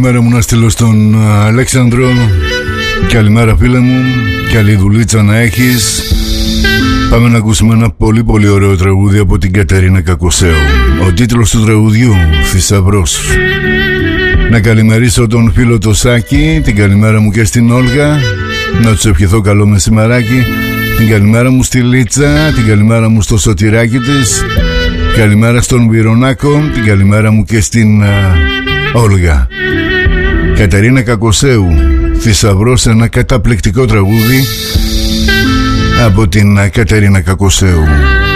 καλημέρα μου να στείλω στον Αλέξανδρο. Καλημέρα φίλε μου. Καλή δουλίτσα να έχεις. Πάμε να ακούσουμε ένα πολύ πολύ ωραίο τραγούδι από την Κατερίνα Κακοσέου. Ο τίτλος του τραγουδιού Θησαυρός. Να καλημερίσω τον φίλο το Σάκη. Την καλημέρα μου και στην Όλγα. Να τους ευχηθώ καλό μεσημεράκι. Την καλημέρα μου στη Λίτσα. Την καλημέρα μου στο Σωτηράκι της. Καλημέρα στον Βυρονάκο. Την καλημέρα μου και στην Όλγα. Κατερίνα Κακοσέου, Θησαυρός, ένα καταπληκτικό τραγούδι από την Κατερίνα Κακοσέου.